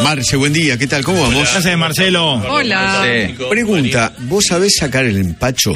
Marce, buen día, ¿qué tal? ¿Cómo vamos? ¿Qué haces, Marcelo? Hola. Pregunta, ¿vos sabés sacar el empacho?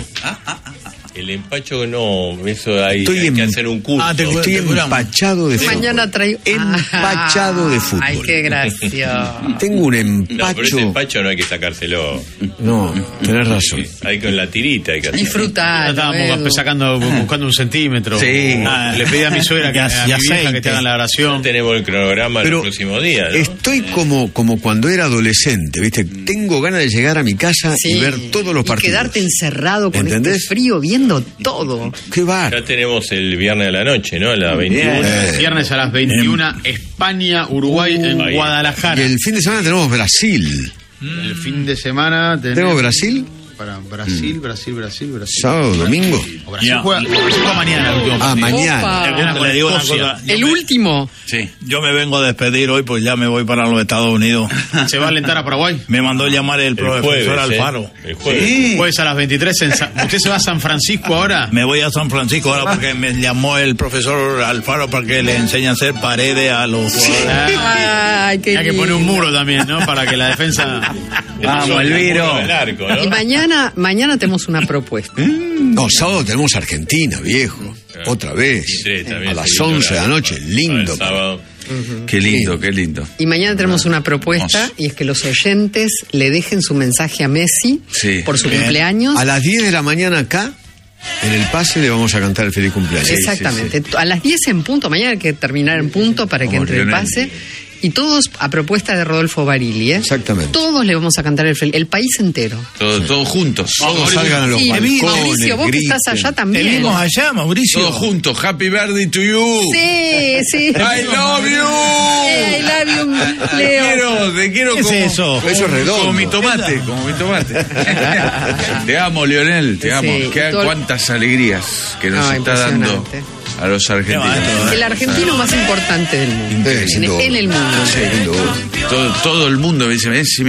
El empacho no, eso hay que hacer un curso. Estoy empachado de fútbol. Mañana traigo... Empachado de fútbol. Ay, qué gracia. Tengo un No, empacho... pero ese empacho no hay que sacárselo. No, tenés razón. Hay con la tirita hay que hacerlo. Disfrutar. Estábamos buscando un centímetro. Sí. Le pedí a mi suegra que a mi vieja que te hagan la oración. Tenemos el cronograma Pero el próximo día, ¿no? estoy como cuando era adolescente, ¿viste? Tengo ganas de llegar a mi casa y ver todos los partidos. Y quedarte encerrado con ¿entendés? este frío viendo todo. ¡Qué bar! Ya tenemos el viernes de la noche, ¿no? A las 21. Viernes a las 21, España, Uruguay, en ahí. Guadalajara. Y el fin de semana tenemos Brasil. El fin de semana ¿Tenemos Brasil? Para Brasil. ¿Sábado, domingo? Brasil juega mañana el último partido. Mañana. Le digo una cosa. El último. Sí, yo me vengo a despedir hoy, pues ya me voy para los Estados Unidos. ¿Se va a alentar a Paraguay? Me mandó llamar el profesor jueves, Alfaro. El jueves. Sí. Jueves a las 23 ¿Usted se va a San Francisco ahora? Me voy a San Francisco ahora porque me llamó el profesor Alfaro para que le enseñe a hacer paredes a los jugadores. Ay, qué Hay que poner un muro también, ¿no? Para que la defensa... Vamos, Elviro. ¿No? Y mañana tenemos una propuesta. No, sábado tenemos Argentina, viejo. Otra vez. 23 también, A las lindo 11 de la horario. noche. Lindo. El sábado. Qué lindo, qué lindo. Y mañana tenemos una propuesta, Hermoso. y es que los oyentes le dejen su mensaje a Messi Sí. por su cumpleaños. A las 10 de la mañana acá, en el pase, le vamos a cantar el feliz cumpleaños. Exactamente. A las 10 en punto, mañana hay que terminar en punto para que Como entre el Lionel. pase. Y todos a propuesta de Rodolfo Barilli, ¿eh? Exactamente. Todos le vamos a cantar el país entero. Todos juntos. Todos salgan a los Y balcones, Mauricio, vos que griten. estás allá también. Venimos allá, Mauricio. Todos juntos. Happy birthday to you. Sí, sí. I love you. I love you, Leo. Te quiero ¿Qué es como, eso? Eso es redondo. como mi tomate. Te amo, Lionel, te amo. Sí, Cuántas alegrías que nos No, está dando impresionante. a los argentinos. El argentino más importante del mundo. Sin duda. En el mundo. Sí, sin duda. Todo el mundo me dice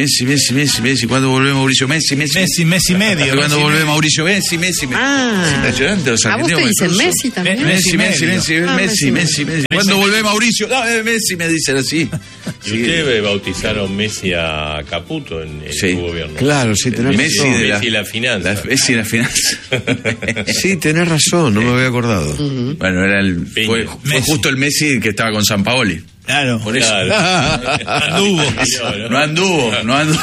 Messi. ¿Cuándo volvemos, Mauricio? Messi. Messi medio. ¿Cuándo Messi volvemos, Mauricio? Messi. Ah. Es impresionante los ¿A vos te argentinos. dicen incluso. Messi también? Messi. ¿Cuándo volvemos, Mauricio? No, Messi me dicen así. Y ustedes bautizaron Messi a Caputo en Sí. su gobierno. Claro, sí, tenés Messi razón. de Messi la finanza. Messi la finanza. Sí, tenés razón, no me había acordado. Bueno, fue Messi. justo el Messi que estaba con Sampaoli. Claro. Por eso. Anduvo. No anduvo.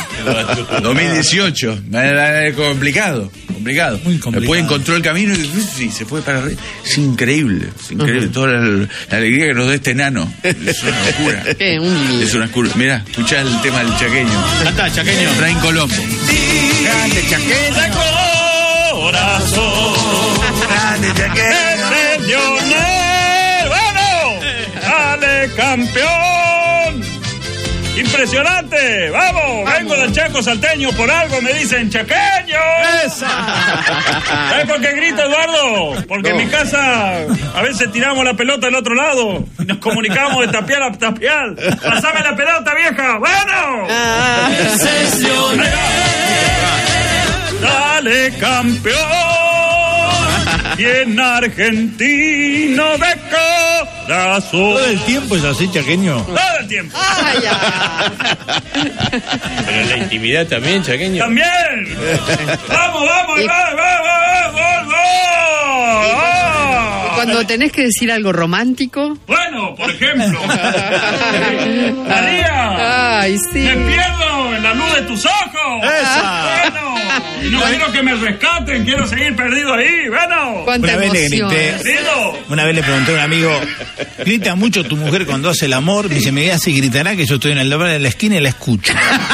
2018. Era complicado. Muy complicado. Después encontró el camino y se fue para arriba. Es increíble. Toda la alegría que nos da este enano. Es una locura. ¿Qué? Un niño. Es una locura. Mirá, escuchá el tema del chaqueño. Cantá, chaqueño. Traen Colombo. Grande chaqueta. ¡Dale, campeón! ¡Impresionante! ¡Vamos! Vengo del Chaco salteño, por algo me dicen chaqueño. ¿Sabes por qué grito, Eduardo? Porque en mi casa a veces tiramos la pelota al otro lado y nos comunicamos de tapial a tapial. ¡Pásame la pelota, vieja! ¡Bueno! ¡Dale, campeón! Y en argentino de corazón. Todo el tiempo es así, chaqueño. Todo el tiempo. Ay, ya. Pero en la intimidad también, chaqueño. ¡También! ¡Vamos! Y- ¡Gol! Cuando tenés que decir algo romántico. Bueno, por ejemplo. María. Ay, sí. Me pierdo en la luz de tus ojos. Bueno. Y no quiero que me rescaten. Quiero seguir perdido ahí. Bueno. Cuánta Una vez le emoción. grité. Perdido. Una vez le pregunté a un amigo, ¿grita mucho tu mujer cuando hace el amor? Me dice, me hace gritará que yo estoy en el doble de la esquina y la escucho.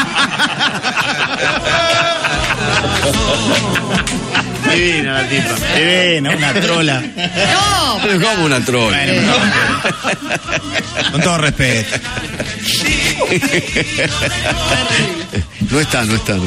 Divina la tipa. Divina, una trola. No, Es como una trola. Con todo respeto. No está.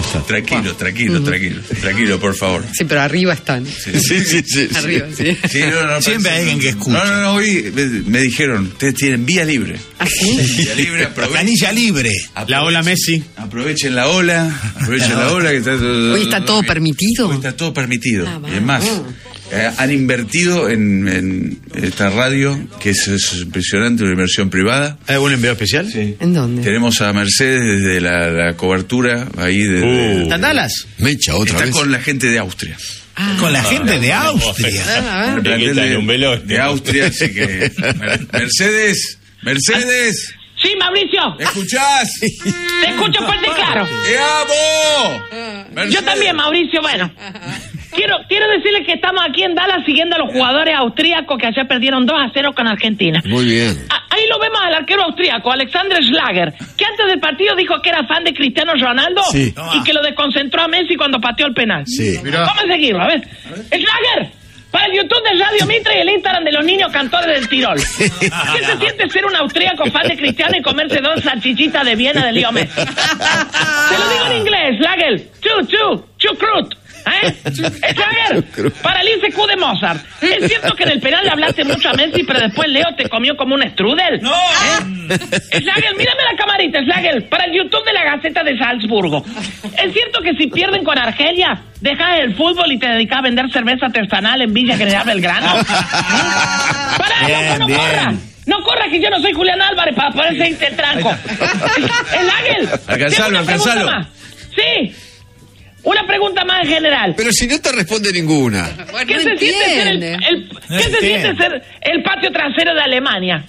Tranquilo, por favor. sí, pero arriba están. Sí. Arriba, sí. Sí, no, Siempre hay alguien que escucha. No, hoy me dijeron, ustedes tienen vía libre. ¿Ah, sí? Vía libre, aprovechen. Canilla libre. La ola Messi. Aprovechen la ola, que está todo... Hoy está todo permitido. Hoy está todo permitido. Ah, Y es más, Han invertido en esta radio, que es impresionante, una inversión privada. ¿Hay algún enviado especial? Sí. ¿En dónde? Tenemos a Mercedes desde la cobertura ahí de ¿Está en Dallas? Mecha, otra está vez. con la gente de Austria. Con la gente de Austria. El plantel de Austria, así que Mercedes. Sí, Mauricio. ¿Me escuchás? Te escucho fuerte y claro. ¡Te amo! Mercedes. Yo también, Mauricio. Bueno, quiero decirles que estamos aquí en Dallas siguiendo a los jugadores austríacos que ayer perdieron 2-0 con Argentina. Muy bien. Ahí lo vemos al arquero austríaco, Alexander Schlager, que antes del partido dijo que era fan de Cristiano Ronaldo Sí. y que lo desconcentró a Messi cuando pateó el penal. Sí. Vamos a seguirlo, a ver. Schlager, para el YouTube de Radio Mitre y el Instagram de los niños cantores del Tirol. ¿Qué se siente ser un austríaco fan de Cristiano y comerse 2 salchichitas de Viena de Leo Messi? Te lo digo en inglés, Schlager. Chucrut. Schlager, para el ICQ de Mozart. ¿Es cierto que en el penal le hablaste mucho a Messi, pero después Leo te comió como un strudel? ¡No! Schlager, mírame la camarita, Schlager, para el YouTube de la Gaceta de Salzburgo. ¿Es cierto que si pierden con Argelia, dejas el fútbol y te dedicas a vender cerveza artesanal en Villa General Belgrano? ¡Para, no corra! No corra, que yo no soy Julián Álvarez para poder seguirte el tranco. Schlager, Alcanzalo. Sí. Una pregunta más en general. Pero si no te responde ninguna. ¿Qué No se siente ser entiende. ¿Qué se siente ser el patio trasero de Alemania?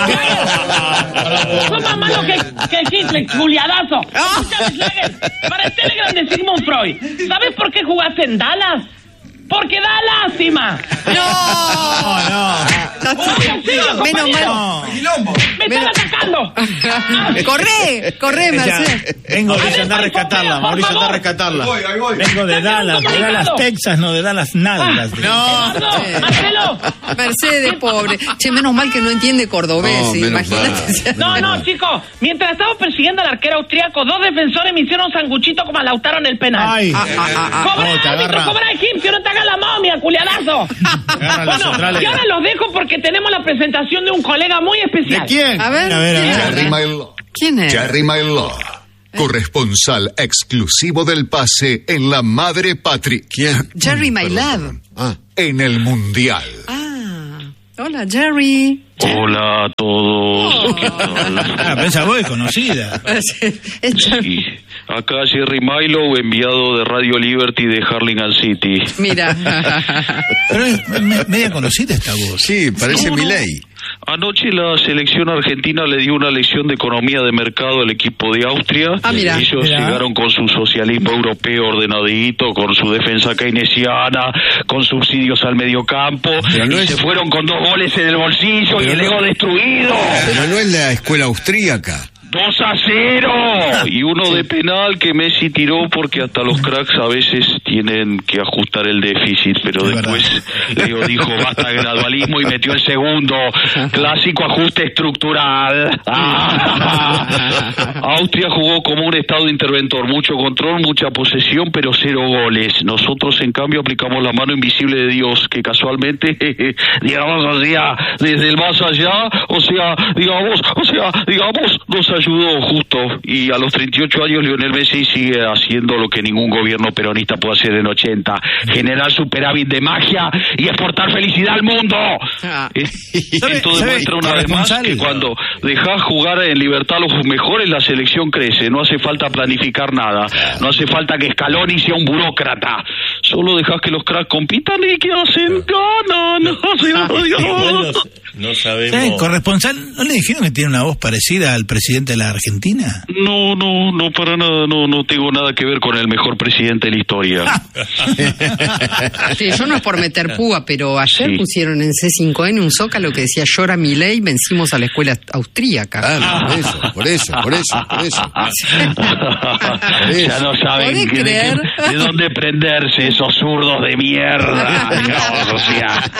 Son más malos que Hitler, Juliadazo. Escúchame, Schlager, para el Telegram de Sigmund Freud. ¿Sabes por qué jugaste en Dallas? ¡Porque da lástima! No. Menos mal. No. ¡Me están atacando! Corre, Mercedes. Vengo de andar a rescatarla, Mauricio, andar a rescatarla. Vengo de Dallas, Texas, no de Dallas, nada. Eduardo, Marcelo. Mercedes, pobre. Che, menos mal que no entiende cordobés, No, menos imagínate. No, chicos. Mientras estamos persiguiendo al arquero austríaco, 2 defensores me hicieron sanguchito como a Lautaro en el penal. Ay. ¡Cobra, No, te árbitro, agarra. cobra egipcio! ¡No te hagas la momia, culiadazo! Agarra la central. Y ahora los dejo porque tenemos la presentación de un colega muy especial. ¿De quién? A ver, Jerry Mailó. ¿quién es? Jerry Mailó, corresponsal exclusivo del pase en la madre patria. ¿Quién? Jerry My Love. Ah. En el Mundial. Hola, Jerry. Hola a todos. ¿Qué tal? Pero esa voz es conocida. Es Jerry. Sí. Acá Jerry Milo, enviado de Radio Liberty de Harlingen City. Mira. Pero es media conocida esta voz. Sí, parece Milei. Anoche la selección argentina le dio una lección de economía de mercado al equipo de Austria. Mira. Ellos llegaron con su socialismo europeo ordenadito, con su defensa keynesiana, con subsidios al mediocampo, y se fueron con 2 goles en el bolsillo y el ego destruido. Pero no es la escuela austríaca. 2-0 y uno de penal que Messi tiró porque hasta los cracks a veces tienen que ajustar el déficit, pero después Leo dijo basta de gradualismo y metió el segundo, clásico ajuste estructural. Austria jugó como un estado interventor, mucho control, mucha posesión, pero 0 goles. Nosotros en cambio aplicamos la mano invisible de Dios, que casualmente digamos desde el más allá, digamos nos ayudó justo, y a los 38 años Lionel Messi sigue haciendo lo que ningún gobierno peronista puede hacer en 80, generar superávit de magia y exportar felicidad al mundo. Esto demuestra una vez más que cuando dejas jugar en libertad a los mejores, la selección crece, no hace falta planificar nada, no hace falta que Scaloni sea un burócrata, solo dejas que los cracks compitan y que hacen, ganan. No sabemos. Corresponsal, ¿no le dijeron que tiene una voz parecida al presidente de la Argentina? No, para nada, no tengo nada que ver con el mejor presidente de la historia. Sí, yo no es por meter púa, pero ayer pusieron en C5N un zócalo que decía llora Milei, vencimos a la escuela austríaca. Claro, por eso. Ya no saben de dónde prenderse esos zurdos de mierda, digamos, o sea.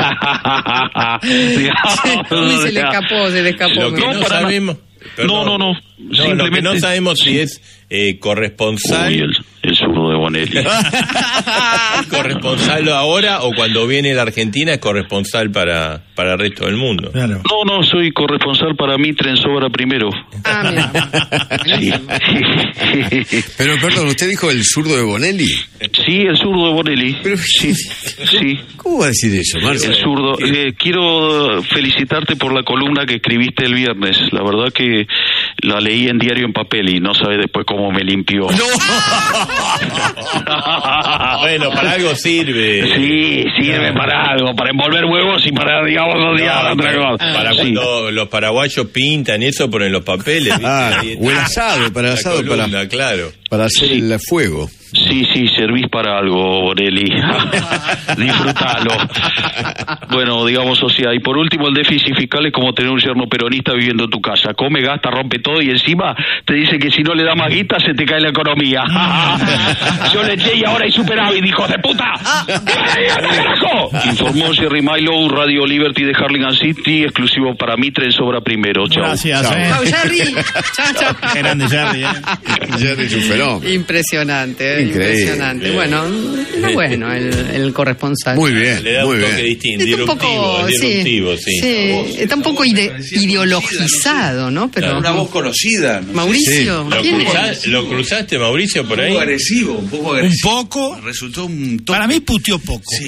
Uy, se le escapó. Lo que no sabemos. No. Lo que no sabemos si es corresponsal. Uy, el zurdo de Bonelli. ¿Corresponsal ahora o cuando viene la Argentina es corresponsal para el resto del mundo? Claro. No, soy corresponsal para Mitre en Sobra primero. Mira. Sí. Pero perdón, ¿usted dijo el zurdo de Bonelli? Sí, el zurdo de Bonelli. Sí. ¿Cómo va a decir eso, Marcelo? El zurdo. Quiero felicitarte por la columna que escribiste el viernes. La verdad que la leí en Diario en Papel y no sabes después cómo me limpió. Bueno, para algo sirve. Sí, sirve para algo, para envolver huevos y para, digamos, odiar otra cosa. Para cuando los paraguayos pintan eso, ponen los papeles. O el asado, para el asado, columna, claro. Para hacer el fuego. Sí, servís para algo, Borelli. Disfrutalo. Bueno, digamos, o sea, y por último, el déficit fiscal es como tener un yerno peronista viviendo en tu casa. Come, gasta, rompe todo y encima te dice que si no le da más guita se te cae la economía. Yo le eché y ahora hay superávit, hijos de puta. ¡Carajo! Informó Jerry Milo, Radio Liberty de Harlingham City, exclusivo para Mitre en Sobra Primero. Chao. Gracias. Chao, Jerry. Chao. Grande Jerry. Jerry es un fenómeno. Impresionante. Impresionante. Bueno, el corresponsal. Muy bien, le da muy un toque bien. distinto, disruptivo, sí. Está un poco ideologizado, ¿no? Pero una voz conocida. ¿No? Mauricio, ¿quién es? ¿Lo cruzaste, Mauricio, por ahí? Un poco agresivo. Resultó un toque. Para mí puteó poco. Sí.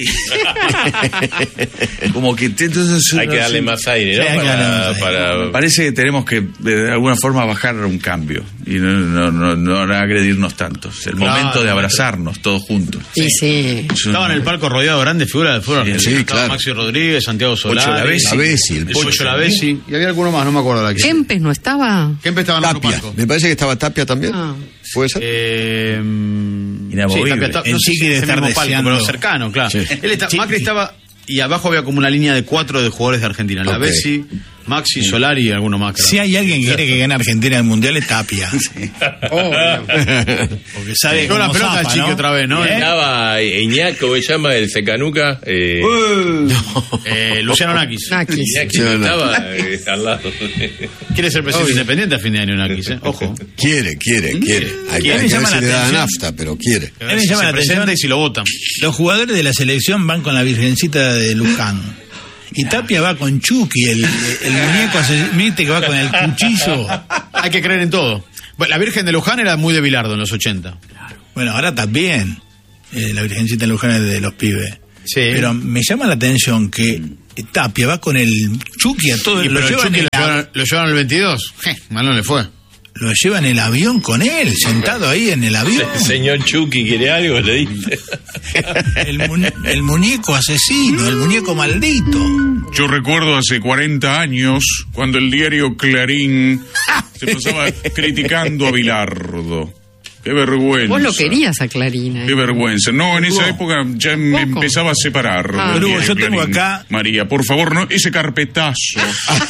Como que entonces hay que darle más aire, ¿no? Sí, para... Parece que tenemos que de alguna forma bajar un cambio y no agredirnos tanto. Es el momento de abrazarnos todos juntos. Sí. Estaba en el palco rodeado de grandes figuras del fútbol argentino. Claro. Maxi Rodríguez, Santiago Solari, el Pocho Lavesi, y había alguno más, no me acuerdo la que. Kempes no estaba. Kempes estaba en otro Tapia. palco. Me parece que estaba Tapia también. ¿Puede ser? Inamovible. Sí, Tapia, En sí quiere ese estar mismo palco, deseando. pero cercano, claro. Sí. Macri estaba y abajo había como una línea de 4 de jugadores de Argentina. Lavesi, Maxi, Solari y alguno más. Si hay alguien que quiere que gane Argentina el Mundial es Tapia. Porque sabe Yo la cómo pelota zafa, al chique ¿no? otra vez, ¿no? Estaba Iñaki, ¿cómo se llama? El Secanuca. Luciano Nakis. Iñaki no estaba al lado. Quiere ser presidente independiente a fin de año Nakis, Ojo. Quiere. Hay que ver si le da nafta, pero quiere. A mí me llama la atención y si lo votan. Los jugadores de la selección van con la Virgencita de Luján. Y Tapia va con Chucky, el muñeco asesino que va con el cuchillo. Hay que creer en todo. Bueno, la Virgen de Luján era muy de Bilardo en los 80. Bueno, ahora también. La Virgencita de Luján es de los pibes. Sí. Pero me llama la atención que Tapia va con el Chucky a todo. Lo llevan al 22. Mal no le fue. Lo lleva en el avión con él, sentado ahí en el avión. Señor Chucky, ¿quiere algo? Le dice. El muñeco asesino, el muñeco maldito. Yo recuerdo hace 40 años, cuando el diario Clarín se pasaba criticando a Bilardo. Qué vergüenza. Vos lo querías a Clarín. Qué vergüenza. No, en esa época ya me empezaba a separar. Pero Hugo, yo tengo acá... María, por favor, no, ese carpetazo.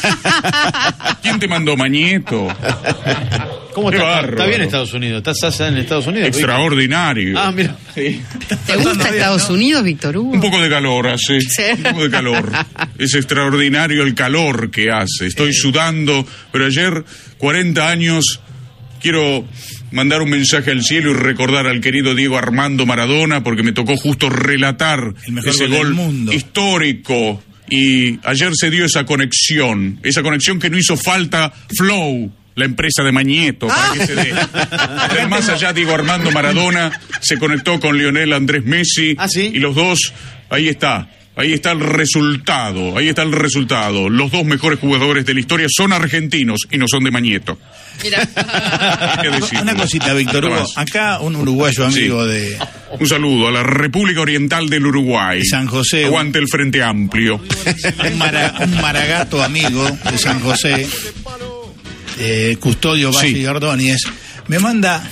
¿Quién te mandó, Mañeto? ¿Cómo Qué está? bárbaro. Está bien Estados Unidos. ¿Estás en Estados Unidos? Extraordinario. Ah, mira. Sí. ¿Te gusta Estados Unidos, Víctor Hugo? Un poco de calor hace. Un poco de calor. Es extraordinario el calor que hace. Estoy sudando, pero ayer, 40 años, quiero mandar un mensaje al cielo y recordar al querido Diego Armando Maradona, porque me tocó justo relatar ese gol histórico. Y ayer se dio esa conexión que no hizo falta Flow, la empresa de Mañeto, para que se dé. Además, allá Diego Armando Maradona se conectó con Lionel Andrés Messi. Y los dos, ahí está el resultado. Los dos mejores jugadores de la historia son argentinos y no son de Mañeto. Mira. Una cosita, Víctor Hugo. Acá un uruguayo amigo de... Un saludo a la República Oriental del Uruguay. San José. Aguante el Frente Amplio. Un maragato amigo de San José, Custodio Valle y Ordóñez, me manda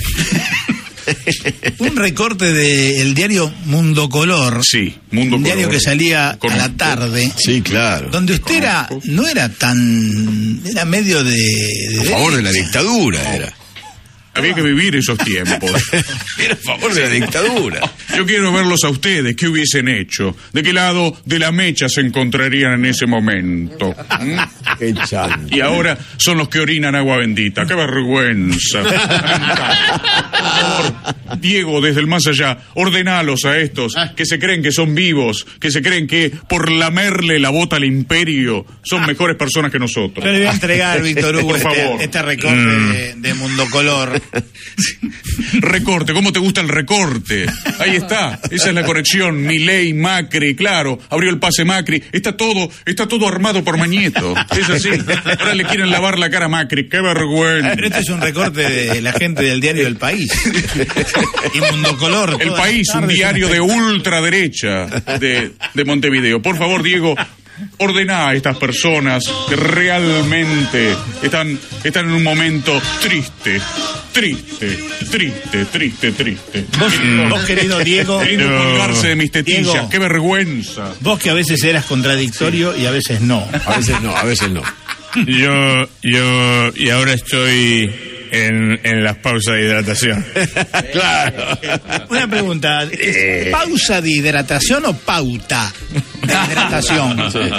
un recorte del diario Mundo Color. Sí, Mundo un Color. Diario que salía a la tarde. Sí, claro. Donde usted no era tan... Era medio de a favor de la dictadura, era. Había que vivir esos tiempos. Era a favor de la dictadura. Yo quiero verlos a ustedes. ¿Qué hubiesen hecho? ¿De qué lado de la mecha se encontrarían en ese momento? Qué chanto. Y ahora son los que orinan agua bendita. ¡Qué vergüenza! Por favor, Diego, desde el más allá, ordenalos a estos que se creen que son vivos, que se creen que por lamerle la bota al imperio son mejores personas que nosotros. Yo le voy a entregar, Víctor Hugo, Por favor. este recorte de Mundo Color. Recorte, ¿cómo te gusta el recorte? Ahí está, esa es la corrección. Milei, Macri, claro, abrió el pase Macri. Está todo armado por Mañeto. Es así. Ahora le quieren lavar la cara a Macri. ¡Qué vergüenza! Pero este es un recorte de la gente del diario El País. Y Mundo Color. El País, un diario de ultraderecha de Montevideo. Por favor, Diego, ordená a estas personas que realmente están en un momento triste. Vos, querido Diego, queriendo colgarse de mis tetillas, Diego, qué vergüenza. Vos que a veces eras contradictorio y a veces no. A veces no. Yo y ahora estoy en las pausas de hidratación. Claro. Una pregunta, ¿es pausa de hidratación o pauta de hidratación?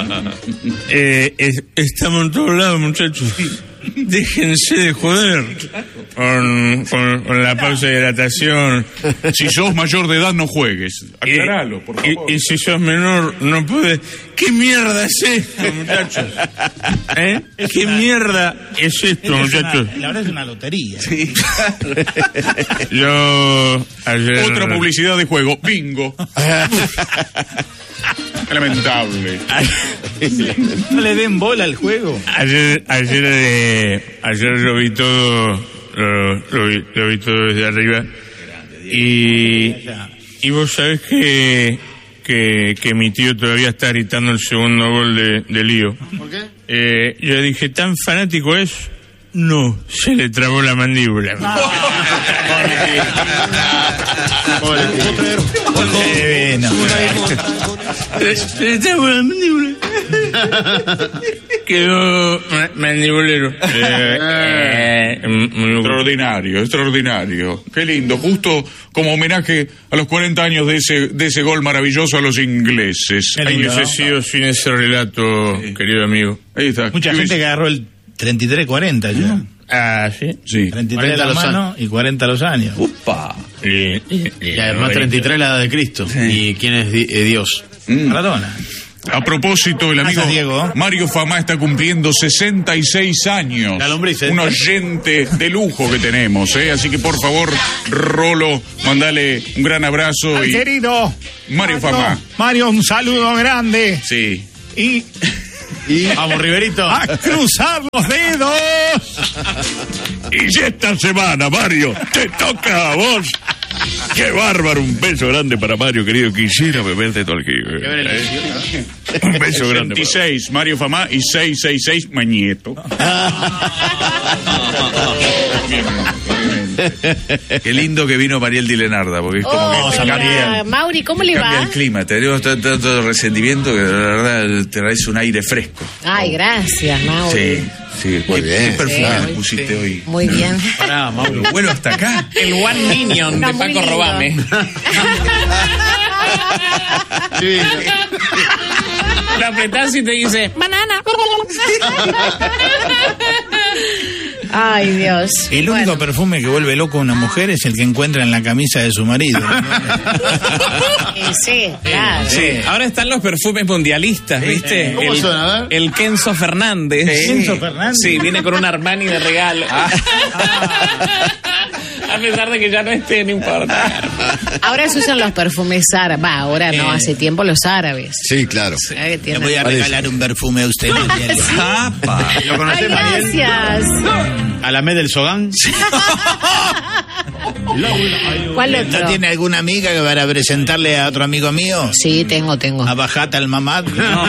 Estamos en todos lados, muchachos. Déjense de joder con la pausa de hidratación. Si sos mayor de edad, no juegues. Aclaralo, por favor. Y si sos menor, no podés. ¿Qué mierda es esto, muchachos? ¿Qué mierda es esto, muchachos? La verdad es una lotería. Sí. Yo ayer... Otra publicidad de juego. Bingo. Lamentable. No le den bola al juego. Ayer yo vi todo, lo vi todo desde arriba. Y vos sabés que mi tío todavía está gritando el segundo gol de Lío. ¿Por qué? Yo dije, ¿tan fanático es? No, se le trabó la mandíbula. Se le trabó la mandíbula. Quedó mandibulero. Extraordinario. Qué lindo. Justo como homenaje a los 40 años de ese gol maravilloso a los ingleses. Ahí hubiese sido sin ese relato, querido amigo. Ahí está. Mucha gente que agarró el 33-40 ya. Ah, ¿sí? Sí. 33 la mano y 40 los años. ¡Upa! Y además 33 la edad de Cristo. Sí. ¿Y quién es Dios? Maradona. A propósito, el amigo Diego. Mario Famá está cumpliendo 66 años. La lombriz, un oyente de lujo que tenemos, ¿eh? Así que por favor, Rolo, mandale un gran abrazo. Ay, querido Mario Famá. Mario, un saludo grande. Sí. Y vamos, Riverito. ¡a cruzar los dedos! Y esta semana, Mario, te toca a vos. ¡Qué bárbaro! Un beso grande para Mario, querido. Quisiera beberte todo el Un beso grande. 26, Mario Famá, y 666, Mañeto. Qué lindo que vino Mariel Di Lenarda, porque es como que cambia. Mauri, ¿cómo le va? Cambia el clima, tenemos tanto resentimiento que la verdad te traes un aire fresco. Ay, gracias, Mauri. Sí, muy bien. ¿Qué perfume le pusiste hoy? Muy bien. Pará, Mauri. Bueno, hasta acá. El One Minion de Paco Robame. Sí. Lo apretás y te dice banana. Ay, Dios. El único perfume que vuelve loco a una mujer es el que encuentra en la camisa de su marido. Sí, claro. Sí. Ahora están los perfumes mundialistas, ¿viste? ¿Cómo son? A ver. El Kenzo Fernández. ¿Kenzo Fernández? Sí, viene con un Armani de regalo. A pesar de que ya no esté, no importa. Ahora se usan los perfumes árabes. Va, ahora no, hace tiempo los árabes. Sí, claro. Le voy a regalar un perfume a usted. ¿Lo conocés, Ay, Mariel? gracias. ¿Alamé del Sogán? ¿Cuál otro? ¿No tiene alguna amiga que para presentarle a otro amigo mío? Sí, tengo. A Bajata al Mamad.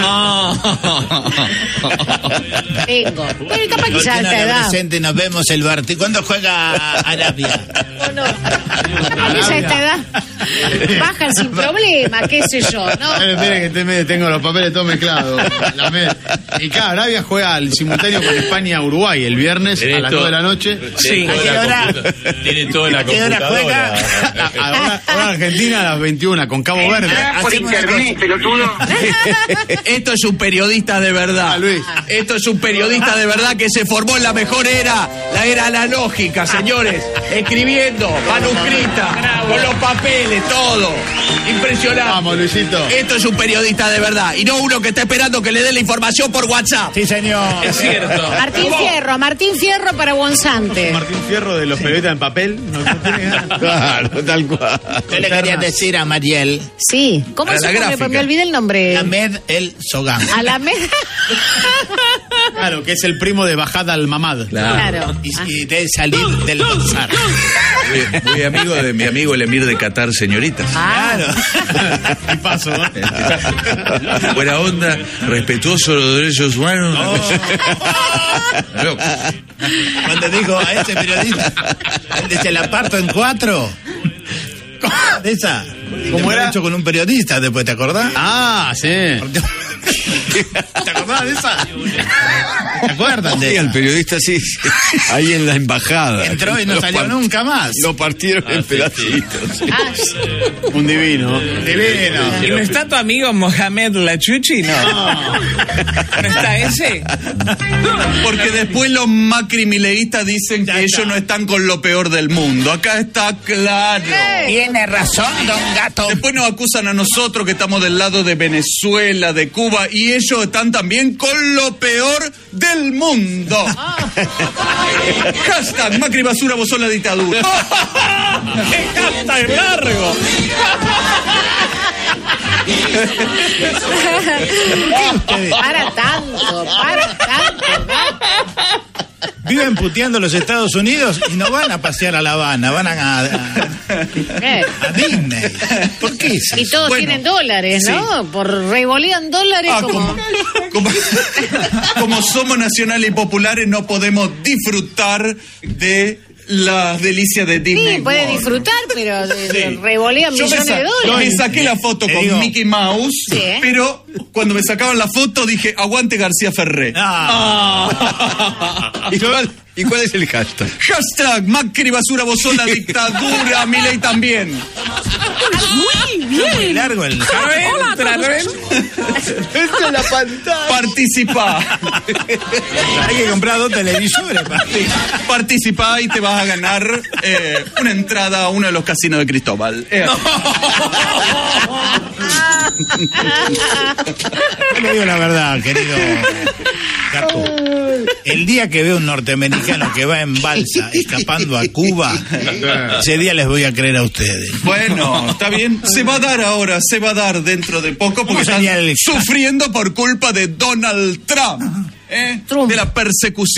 Tengo. Pero capaz que ya a esta edad. Presente, nos vemos el partido. ¿Cuándo juega Arabia? No. A mí ya a esta edad bajan sin problema, qué sé yo, ¿no? Espere que tengo los papeles todos mezclados. Y claro, Arabia juega al simultáneo con España-Uruguay el viernes a las 9 de la noche. Sí. ¿A qué hora? Tiene toda la ¿Qué hora juega? Ahora Argentina a las 21 con Cabo Verde. Por internet, pelotudo. Esto es un periodista de verdad. Luis. Esto es un periodista de verdad que se formó en la mejor era, la era analógica, señores. Escribiendo, manuscrita. Con los papeles, todo. Impresionante. Vamos, Luisito. Esto es un periodista de verdad y no uno que está esperando que le dé la información por WhatsApp. Sí, señor. Es cierto. Martín Fierro para Bonzante. Martín Fierro de los periodistas en papel. No tiene ganas. Claro, tal cual. Yo le quería decir a Mariel. Sí. ¿Cómo es su nombre? Porque me olvidé el nombre. Ahmed El Sogán. Alamed. Claro, que es el primo de Bajada al Mamad. Claro. Y de salir del bazar. Muy amigo de mi amigo el emir de Qatar, señoritas. Claro. Y paso, ¿no? Buena onda, respetuoso de los derechos humanos. Cuando dijo a ese periodista, él dice, la parto en 4. ¿De esa? ¿Cómo era? Hecho con un periodista después, ¿te acordás? Ah, sí. ¿Te acordás de esa? ¿Te acuerdan de Sí, al periodista sí, ahí en la embajada. Entró y no salió nunca más. Lo partieron en pedacitos. Un divino. Divino. ¿Y no está tu amigo Mohamed Lachuchi? No. ¿No está ese? Porque después los macrimileístas dicen que ellos no están con lo peor del mundo. Acá está claro. Tiene razón, don Gato. Después nos acusan a nosotros que estamos del lado de Venezuela, de Cuba, y ellos están también con lo peor del mundo. Hashtag Macri basura, vos sos la dictadura. ¡Qué hashtag largo! Para tanto. Viven puteando los Estados Unidos y no van a pasear a La Habana, van a Disney. ¿Por qué es eso? Y todos tienen dólares, ¿no? Sí. Por revolean dólares Como somos nacionales y populares, no podemos disfrutar de las delicias de Disney. Sí, puede World. disfrutar, pero revolean millones de Yo dólares. me saqué la foto con Mickey Mouse, Sí. pero cuando me sacaban la foto dije, aguante García Ferré. ¿Y cuál es el hashtag? Hashtag Macri basura, vos sos la dictadura, Milei también. Muy bien. Muy largo el... Esto es la pantalla. Participá. Hay que comprar 2 televisores. Participá y te vas a ganar una entrada a uno de los casinos de Cristóbal. Yo le digo la verdad, querido Gato. El día que veo un norteamericano que va en balsa escapando a Cuba, ese día les voy a creer a ustedes. Bueno, está bien. Se va a dar ahora, se va a dar dentro de poco porque están sufriendo por culpa de Donald Trump. De la persecución.